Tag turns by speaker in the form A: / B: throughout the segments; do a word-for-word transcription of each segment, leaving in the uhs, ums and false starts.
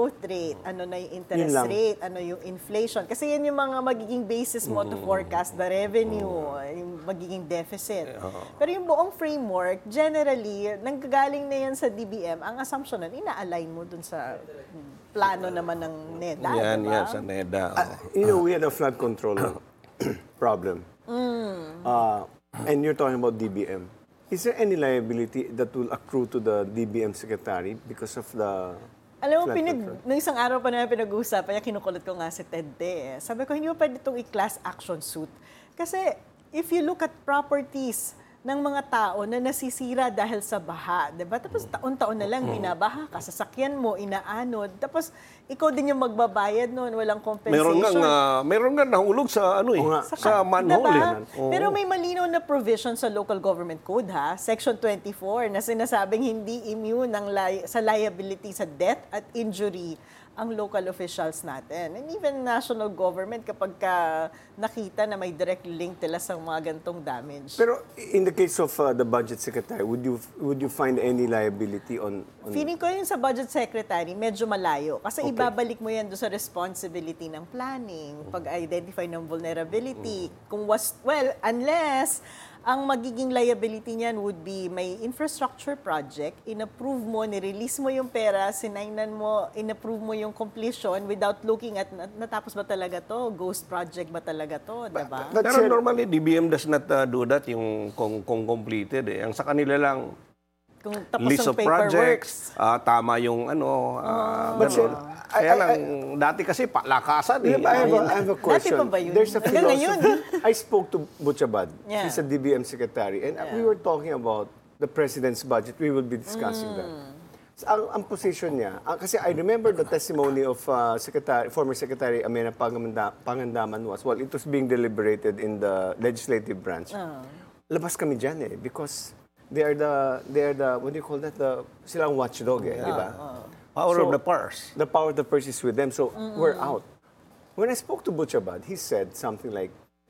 A: growth rate, ano na yung interest rate, ano yung inflation. Kasi yan yung mga magiging basis mo to forecast the revenue, yung magiging deficit. Pero yung buong framework, generally, nanggagaling na yan sa D B M, ang assumption na ina-align mo dun sa plano naman ng NEDA.
B: Yan,
A: diba?
B: yan, sa NEDA. Oh.
C: Uh, you know, we had a flood control problem. Mm. Uh, and you're talking about D B M. Is there any liability that will accrue to the D B M secretary because of the...
A: Alam mo, pinag, nung isang araw pa namin pinag-uusapan, kinukulit ko nga si Ted De. Sabi ko, hindi mo pwede itong i-class action suit. Kasi if you look at properties ng mga tao na nasisira dahil sa baha, diba? Tapos taon-taon na lang binabaha ka, sasakyan mo, inaanod, tapos ikaw din yung magbabayad noon, walang compensation.
B: Meron nga, uh, meron nga nahulog sa, ano eh,
C: oh,
B: sa, sa manhole.
A: Diba?
B: Eh. Oh.
A: Pero may malinaw na provision sa Local Government Code, ha? Section twenty-four, na sinasabing hindi immune ng li- sa liability sa death at injury ang local officials natin. And even national government, kapag ka nakita na may direct link nila sa mga gantong damage.
C: Pero in the case of uh, the budget secretary, would you would you find any liability on... on...
A: Feeling ko yun sa budget secretary, medyo malayo. Kasi okay. ibabalik mo yan doon sa responsibility ng planning, pag-identify ng vulnerability. Mm. Kung was, well, unless ang magiging liability niyan would be may infrastructure project, in-approve mo, ni-release mo yung pera, sinainan mo, in-approve mo yung completion without looking at natapos ba talaga to, ghost project ba talaga to, diba?
B: But, Pero normally, D B M does not uh, do that yung kung, kung completed. Eh. Ang sa kanila lang,
A: kung tapos
B: list of projects, uh, tama yung ano. Uh,
C: But sir,
B: kaya I, lang, I, dati kasi palakasan eh.
C: I have a, I have a question.
A: Dati pa ba yun?
C: There's a philosophy. I spoke to Butchabad. Yeah. He's a D B M secretary. And yeah. we were talking about the president's budget. We will be discussing mm. that. So, ang, ang position niya, ang, kasi I remember the testimony of uh, secretary, former Secretary Amenah Panganda, Pangandaman was, well, it was being deliberated in the legislative branch. Uh. Labas kami dyan eh, because they are the, they are the, what do you call that? The, silang watchdog eh, yeah. di ba? Uh.
B: Power
C: so,
B: of the purse.
C: The power of the purse is with them, so mm-hmm. we're out. When I spoke to Butchabad, he said something like,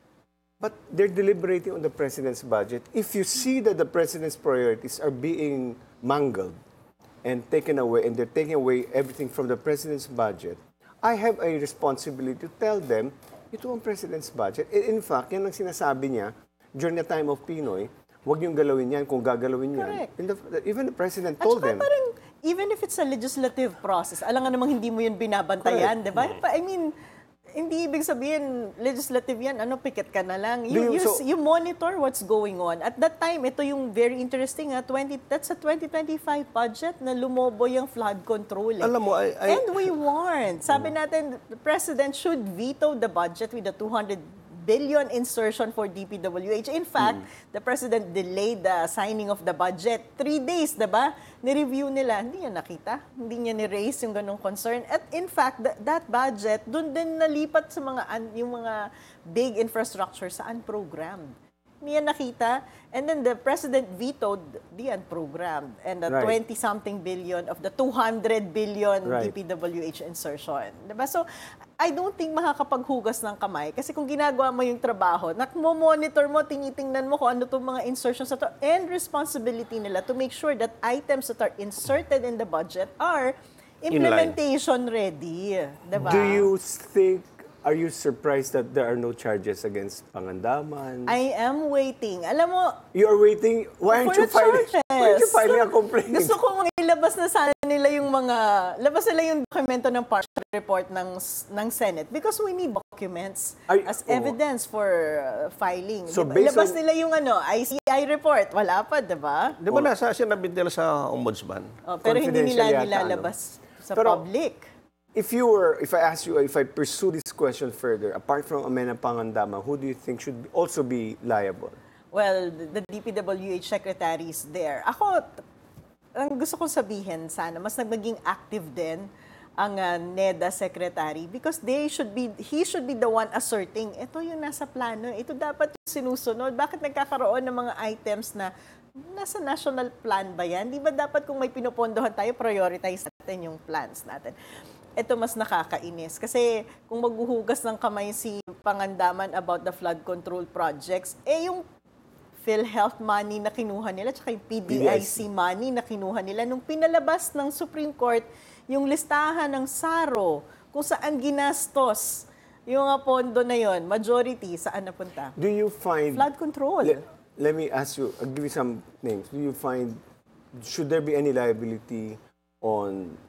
C: but they're deliberating on the president's budget. If you see that the president's priorities are being mangled and taken away, and they're taking away everything from the president's budget, I have a responsibility to tell them, ito ang president's budget. In fact, yan ang sinasabi niya, during the time of Pinoy, huwag niyong galawin yan kung gagalawin yan. The, even the president told them.
A: Parang, even if it's a legislative process, alam nga namang hindi mo yun binabantayan, di ba? I mean, hindi ibig sabihin, legislative yan, ano, pikit ka na lang. You, you, so, you monitor what's going on. At that time, ito yung very interesting, ha, twenty, that's a twenty twenty-five budget na lumobo yung flood control. Eh.
B: Alam mo, I, I,
A: And we warned. Sabi natin, the President should veto the budget with the two hundred billion insertion for D P W H. In fact, mm. the President delayed the signing of the budget. Three days, diba? Ni-review nila. Hindi niya nakita. Hindi niya ni-raise yung ganong concern. At in fact, th- that budget, dun din nalipat sa mga, un- yung mga big infrastructure sa unprogrammed. Hindi niya nakita. And then the President vetoed the unprogrammed. And the twenty-something right. billion of the two hundred billion right. D P W H insertion. Diba? So, I don't think makakapaghugas ng kamay kasi kung ginagawa mo yung trabaho, nakmo-monitor mo, tinitingnan mo kung ano itong mga insertions na to, and responsibility nila to make sure that items that are inserted in the budget are implementation ready. Diba?
C: Do you think, are you surprised that there are no charges against Pangandaman?
A: I am waiting. Alam mo,
C: you are waiting? Why aren't you filing? Why aren't you filing a complaint?
A: Gusto kong ilabas na sana nila yung mga, labas nila yung dokumento ng partial report ng ng Senate because we need documents Ay, as oh. evidence for uh, filing.
C: So
A: diba? Labas
C: on...
A: nila yung ano, I C I report. Wala pa, diba?
B: Di ba nasa sinabi nila sa ombudsman?
A: Oh, pero hindi nila nilalabas ano? sa pero, public.
C: If you were, if I ask you, if I pursue this question further, apart from Amenah Pangandaman, who do you think should also be liable?
A: Well, the, the D P W H secretary is there. Ako, ang gusto kong sabihin sana, mas naging active din ang uh, NEDA secretary because they should be, he should be the one asserting, ito yung nasa plano, ito dapat yung sinusunod. Bakit nagkakaroon ng mga items na nasa national plan ba yan? Di ba dapat kung may pinupondohan tayo, prioritize natin yung plans natin? Ito mas nakakainis. Kasi kung maghuhugas ng kamay si Pangandaman about the flood control projects, eh yung PhilHealth money na kinuha nila, tsaka yung P D I C money na kinuha nila, nung pinalabas ng Supreme Court yung listahan ng SARO, kung saan ginastos yung mga pondo na yon, majority, saan napunta?
C: Do you find...
A: Flood control.
C: Le- let me ask you, I'll give you some names. Do you find, should there be any liability on